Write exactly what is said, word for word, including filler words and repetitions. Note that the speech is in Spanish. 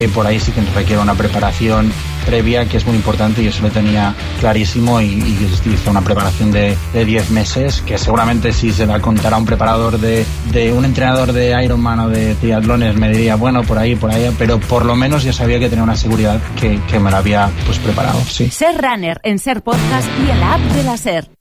Por ahí sí que requiere una preparación previa que es muy importante y eso lo tenía clarísimo y, y hice una preparación de diez meses que seguramente si se la contara a un preparador de, de un entrenador de Ironman o de triatlones me diría bueno por ahí, por ahí, pero por lo menos ya sabía que tenía una seguridad que, que me la había pues preparado, sí. Ser Runner en Ser Podcast y en la app de la Ser.